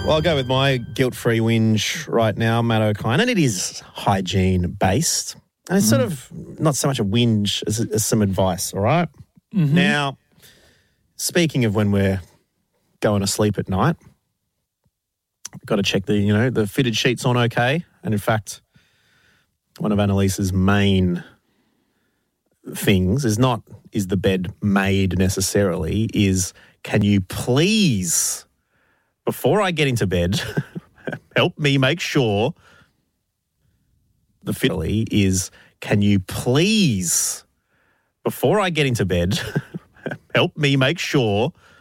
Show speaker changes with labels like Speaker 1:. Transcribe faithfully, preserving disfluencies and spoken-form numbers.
Speaker 1: Well, I'll go with my guilt-free whinge right now, Matt O'Kine, and it is hygiene-based. And it's mm. sort of not so much a whinge as, as some advice, all right? Mm-hmm. Now, speaking of when we're going to sleep at night, got to check the, you know, the fitted sheets on okay. And in fact, one of Annalise's main things is not, is the bed made necessarily, is can you please, before I get into bed, help me make sure the fiddly is, can you please, before I get into bed, help me make sure